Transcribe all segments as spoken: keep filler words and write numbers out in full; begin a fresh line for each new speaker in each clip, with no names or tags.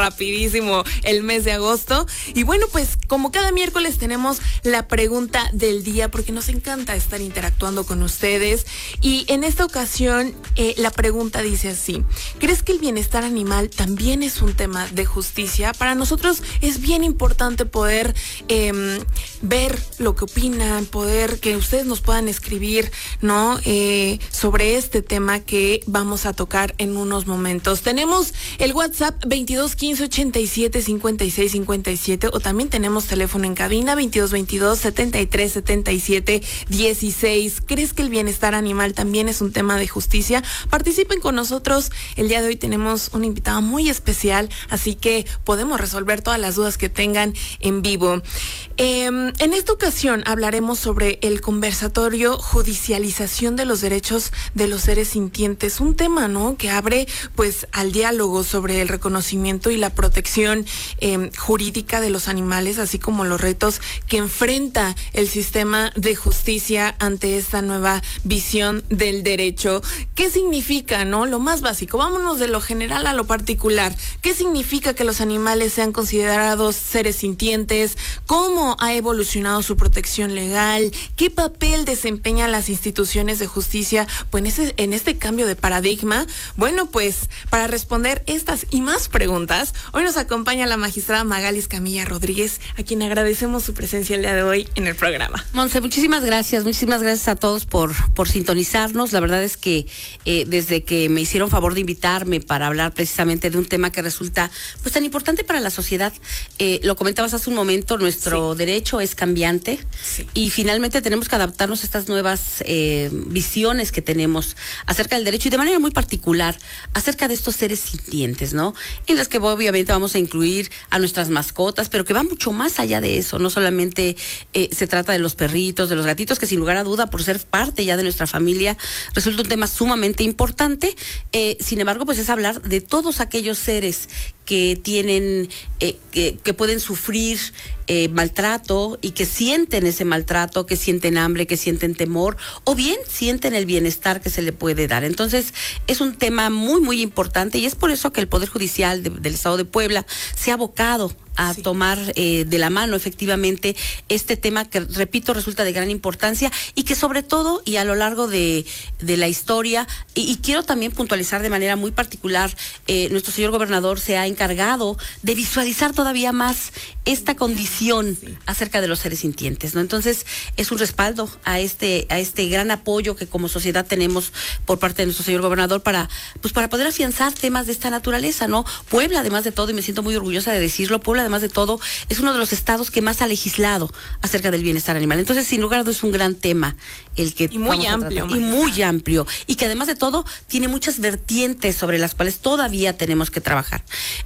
rapidísimo el mes de agosto. Y bueno, pues como cada miércoles tenemos la pregunta del día, porque nos encanta estar interactuando con ustedes. Y en esta ocasión, eh, la pregunta dice así: ¿crees que el bienestar animal también es un tema de justicia? Para nosotros es bien importante poder eh, ver lo que opinan, poder que ustedes nos puedan escribir, ¿no? Eh, sobre este tema que vamos a tocar en unos momentos. Tenemos el WhatsApp veintidós quince ochenta y siete cincuenta y seis cincuenta y siete, o también tenemos teléfono en cabina veintidós veintidós setenta y tres setenta y siete dieciséis. ¿Crees que el bienestar animal también es un tema de justicia? Participen con nosotros. El día de hoy tenemos un invitado muy especial, así que podemos resolver todas las dudas que tengan en vivo. Eh, en esta ocasión hablaremos sobre el conversatorio Judicialización de los Derechos de los Seres Sintientes, un tema, ¿no?, que abre pues al diálogo sobre el reconocimiento y la protección eh, jurídica de los animales, así como los retos que enfrenta el sistema de justicia ante esta nueva visión del derecho. ¿Qué significa, no? Lo más básico, vámonos de lo general a lo particular. ¿Qué significa que los animales sean considerados seres sintientes? ¿Cómo ha evolucionado su protección legal? ¿Qué papel desempeñan las instituciones de justicia pues en, ese, en este cambio de paradigma? Bueno, pues para responder estas y más preguntas, hoy nos acompaña la magistrada Magalis Camilla Rodríguez, a quien agradecemos su presencia el día de hoy en el programa.
Monse, muchísimas gracias, muchísimas gracias a todos por, por sintonizarnos. La verdad es que eh, desde que me hicieron favor de invitarme para hablar precisamente de un tema que resulta pues tan importante para la sociedad, eh, lo comentabas hace un momento, nuestro sí. derecho es cambiante sí. y finalmente tenemos que adaptarnos a estas nuevas eh, visiones que tenemos acerca del derecho y de manera muy particular acerca de estos seres sintientes, ¿no? En las que obviamente vamos a incluir a nuestras mascotas, pero que va mucho más allá de eso. No solamente eh, se trata de los perritos, de los gatitos, que sin lugar a duda, por ser parte ya de nuestra familia, resulta un tema sumamente importante. Eh, sin embargo, pues es hablar de todos aquellos seres que tienen, eh, que, que pueden sufrir eh, maltrato y que sienten ese maltrato, que sienten hambre, que sienten temor, o bien sienten el bienestar que se le puede dar. Entonces, es un tema muy, muy importante y es por eso que el Poder Judicial de, del Estado de Puebla se ha abocado a sí. tomar eh, de la mano efectivamente este tema que, repito, resulta de gran importancia y que sobre todo y a lo largo de, de la historia, y, y quiero también puntualizar de manera muy particular, eh, nuestro señor gobernador se ha encargado de visualizar todavía más esta condición sí. acerca de los seres sintientes, ¿no? Entonces, es un respaldo a este, a este gran apoyo que como sociedad tenemos por parte de nuestro señor gobernador para, pues para poder afianzar temas de esta naturaleza, ¿no? Puebla, además de todo, y me siento muy orgullosa de decirlo, Puebla, además de todo, es uno de los estados que más ha legislado acerca del bienestar animal. Entonces, sin lugar a dudas, es un gran tema el que
y muy amplio,
y muy amplio, y que además de todo tiene muchas vertientes sobre las cuales todavía tenemos que trabajar.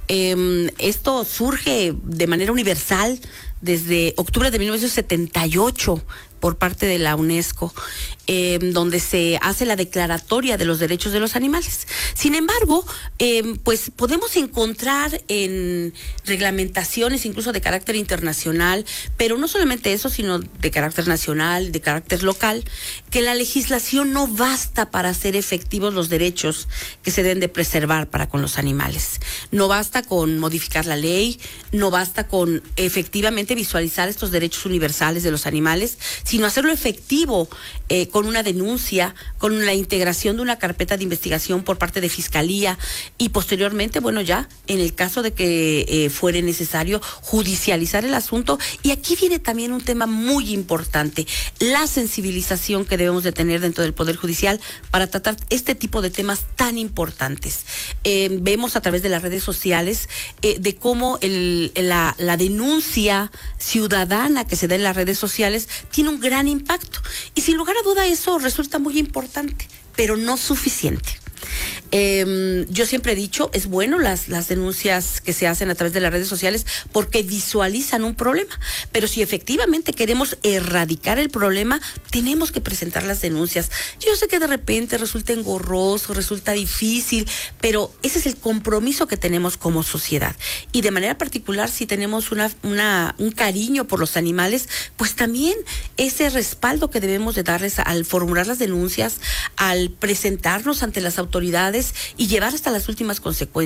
Eh, esto surge de manera universal desde octubre de mil novecientos setenta y ocho por parte de la UNESCO, eh, donde se hace la declaratoria de los derechos de los animales. Sin embargo, eh, pues podemos encontrar en reglamentaciones incluso de carácter internacional, pero no solamente eso, sino de carácter nacional, de carácter local, que la legislación no basta para hacer efectivos los derechos que se deben de preservar para con los animales. No basta con modificar la ley, no basta con efectivamente visualizar estos derechos universales de los animales, sino hacerlo efectivo eh, con una denuncia, con la integración de una carpeta de investigación por parte de Fiscalía y posteriormente, bueno, ya en el caso de que eh, fuere necesario judicializar el asunto. Y aquí viene también un tema muy importante, la sensibilización que debemos de tener dentro del Poder Judicial para tratar este tipo de temas tan importantes. Eh, vemos a través de las redes sociales eh, de cómo el, la, la denuncia ciudadana que se da en las redes sociales tiene un gran impacto. Y sin lugar a duda eso resulta muy importante, pero no suficiente. Eh, yo siempre he dicho, es bueno las, las denuncias que se hacen a través de las redes sociales porque visualizan un problema, pero si efectivamente queremos erradicar el problema, tenemos que presentar las denuncias. Yo sé que de repente resulta engorroso, resulta difícil, pero ese es el compromiso que tenemos como sociedad. Y de manera particular, si tenemos una, una, un cariño por los animales, pues también ese respaldo que debemos de darles al formular las denuncias, al presentarnos ante las autoridades y llevar hasta las últimas consecuencias.